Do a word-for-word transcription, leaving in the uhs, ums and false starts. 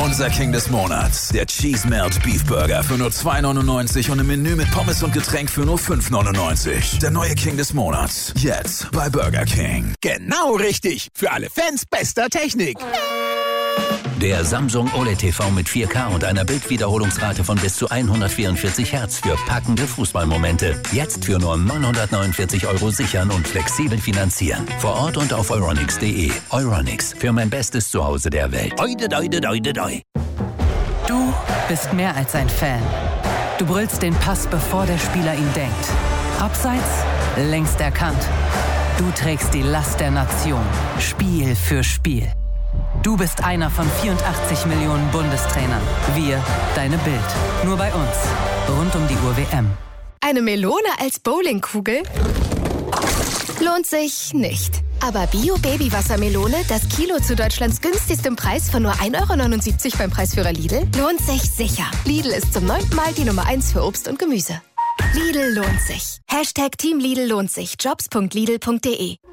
Unser King des Monats. Der Cheese Melt Beef Burger für nur zwei neunundneunzig und im Menü mit Pommes und Getränk für nur fünf neunundneunzig. Der neue King des Monats. Jetzt bei Burger King. Genau richtig. Für alle Fans bester Technik. Der Samsung O L E D T V mit vier K und einer Bildwiederholungsrate von bis zu hundertvierundvierzig Hertz für packende Fußballmomente. Jetzt für nur neunhundertneunundvierzig Euro sichern und flexibel finanzieren. Vor Ort und auf euronics punkt de. Euronics, für mein bestes Zuhause der Welt. Oide, oide, oide, oide. Du bist mehr als ein Fan. Du brüllst den Pass, bevor der Spieler ihn denkt. Abseits, längst erkannt. Du trägst die Last der Nation. Spiel für Spiel. Du bist einer von vierundachtzig Millionen Bundestrainern. Wir, deine Bild. Nur bei uns. Rund um die Uhr W M. Eine Melone als Bowlingkugel? Lohnt sich nicht. Aber Bio-Baby-Wassermelone, das Kilo zu Deutschlands günstigstem Preis von nur ein Euro neunundsiebzig beim Preisführer Lidl, lohnt sich sicher. Lidl ist zum neunten Mal die Nummer eins für Obst und Gemüse. Lidl lohnt sich. Hashtag Team Lidl lohnt sich. Jobs punkt lidl punkt de